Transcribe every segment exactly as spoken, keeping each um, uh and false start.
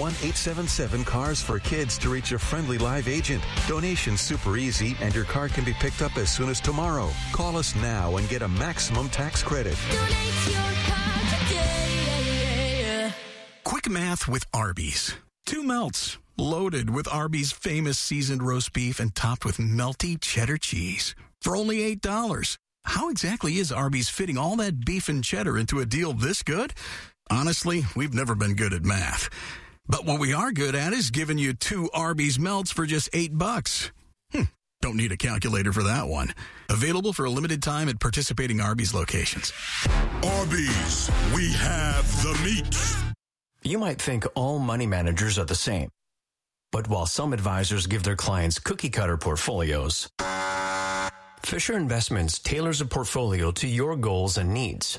one eight seven seven cars for kids to reach a friendly live agent. Donation's super easy, and your car can be picked up as soon as tomorrow. Call us now and get a maximum tax credit. Donate your car today. Quick math with Arby's. Two melts, loaded with Arby's famous seasoned roast beef and topped with melty cheddar cheese for only eight dollars. How exactly is Arby's fitting all that beef and cheddar into a deal this good? Honestly, we've never been good at math. But what we are good at is giving you two Arby's melts for just eight bucks. Hmm, don't need a calculator for that one. Available for a limited time at participating Arby's locations. Arby's, we have the meat. You might think all money managers are the same. But while some advisors give their clients cookie-cutter portfolios, Fisher Investments tailors a portfolio to your goals and needs.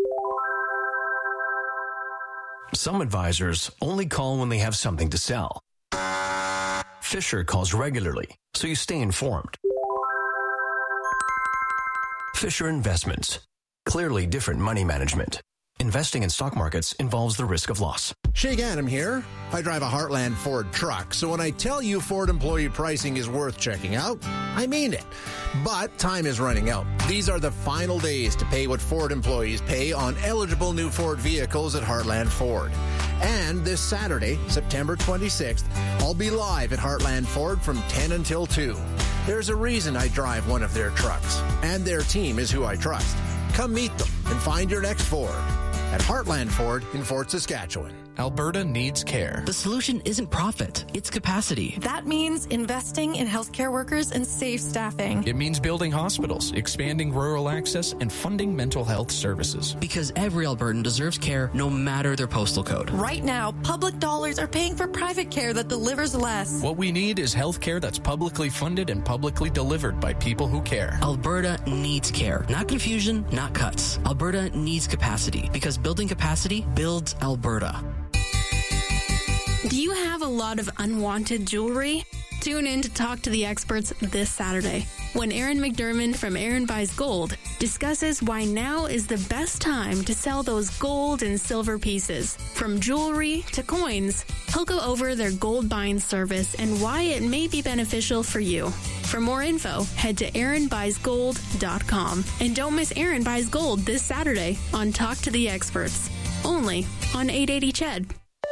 Some advisors only call when they have something to sell. Fisher calls regularly, so you stay informed. Fisher Investments. Clearly different money management. Investing in stock markets involves the risk of loss. Shake Adam here. I drive a Heartland Ford truck, so when I tell you Ford employee pricing is worth checking out, I mean it. But time is running out. These are the final days to pay what Ford employees pay on eligible new Ford vehicles at Heartland Ford. And this Saturday, September twenty-sixth, I'll be live at Heartland Ford from ten until two. There's a reason I drive one of their trucks, and their team is who I trust. Come meet them and find your next Ford at Heartland Ford in Fort Saskatchewan. Alberta needs care. The solution isn't profit, it's capacity. That means investing in healthcare workers and safe staffing. It means building hospitals, expanding rural access, and funding mental health services. Because every Albertan deserves care no matter their postal code. Right now, public dollars are paying for private care that delivers less. What we need is health care that's publicly funded and publicly delivered by people who care. Alberta needs care. Not confusion, not cuts. Alberta needs capacity because building capacity builds Alberta. Do you have a lot of unwanted jewelry? Tune in to Talk to the Experts this Saturday when Aaron McDermott from Aaron Buys Gold discusses why now is the best time to sell those gold and silver pieces. From jewelry to coins, he'll go over their gold buying service and why it may be beneficial for you. For more info, head to aaron buys gold dot com. And don't miss Aaron Buys Gold this Saturday on Talk to the Experts, only on eight eighty C H E D.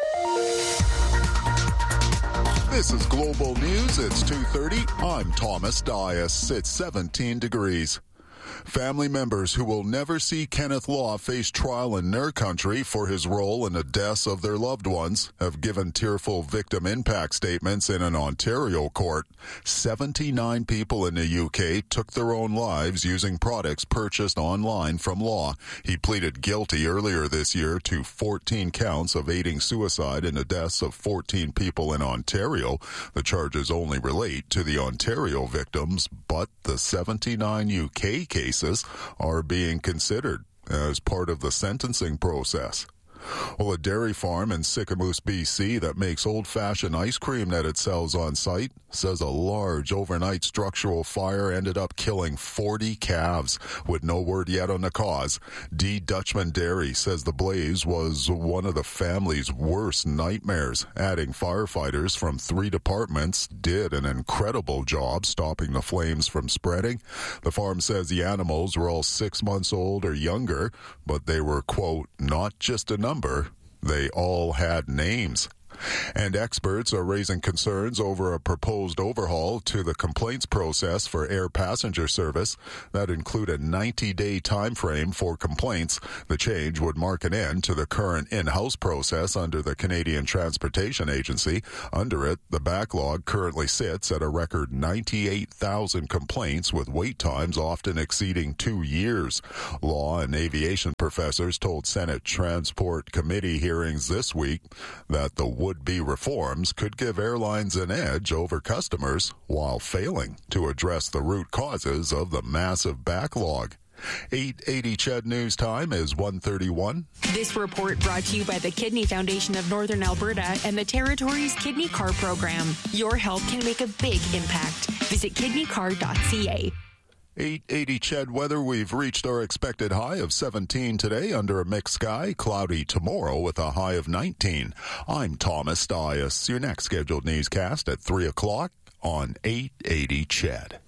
This is Global News. It's two thirty. I'm Thomas Dias. It's seventeen degrees. Family members who will never see Kenneth Law face trial in their country for his role in the deaths of their loved ones have given tearful victim impact statements in an Ontario court. seventy-nine people in the U K took their own lives using products purchased online from Law. He pleaded guilty earlier this year to fourteen counts of aiding suicide in the deaths of fourteen people in Ontario. The charges only relate to the Ontario victims, but the seventy-nine U K cases are being considered as part of the sentencing process. Well, a dairy farm in Sicamous, B C that makes old-fashioned ice cream that it sells on site says a large overnight structural fire ended up killing forty calves, with no word yet on the cause. D. Dutchman Dairy says the blaze was one of the family's worst nightmares, adding firefighters from three departments did an incredible job stopping the flames from spreading. The farm says the animals were all six months old or younger, but they were, quote, not just a number. They all had names. And experts are raising concerns over a proposed overhaul to the complaints process for air passenger service that include a ninety-day time frame for complaints. The change would mark an end to the current in-house process under the Canadian Transportation Agency. Under it, the backlog currently sits at a record ninety-eight thousand complaints, with wait times often exceeding two years. Law and aviation professors told Senate Transport Committee hearings this week that the would-be reforms could give airlines an edge over customers while failing to address the root causes of the massive backlog. eight eighty C H E D News Time is one thirty-one. This report brought to you by the Kidney Foundation of Northern Alberta and the Territory's Kidney Car Program. Your help can make a big impact. Visit kidney car dot c a. eight eighty C H E D weather. We've reached our expected high of seventeen today under a mixed sky. Cloudy tomorrow with a high of nineteen. I'm Thomas Dias. Your next scheduled newscast at three o'clock on eight eighty C H E D.